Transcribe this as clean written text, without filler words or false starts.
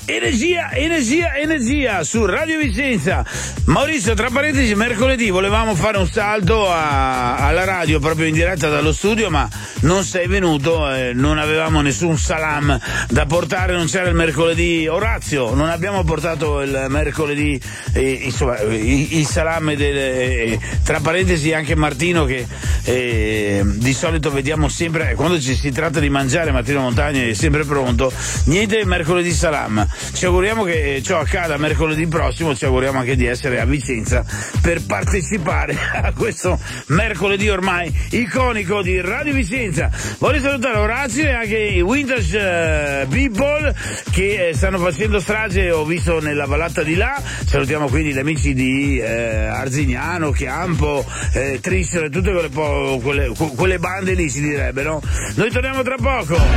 Energia su Radio Vicenza. Maurizio, tra parentesi, mercoledì volevamo fare un salto alla radio proprio in diretta dallo studio, ma non sei venuto, non avevamo nessun salam da portare, non c'era il mercoledì Orazio, non abbiamo portato il mercoledì insomma il salam tra parentesi anche Martino, che di solito vediamo sempre quando si tratta di mangiare. Martino Montagna è sempre pronto, niente mercoledì salam. Ci auguriamo che ciò accada mercoledì prossimo, ci auguriamo anche di essere a Vicenza per partecipare a questo mercoledì ormai iconico di Radio Vicenza. Voglio salutare Orazio e anche i Vintage People che stanno facendo strage, ho visto nella vallata di là. Salutiamo quindi gli amici di Arzignano, Chiampo, Trissero e tutte quelle bande lì, si direbbe, no? Noi torniamo tra poco.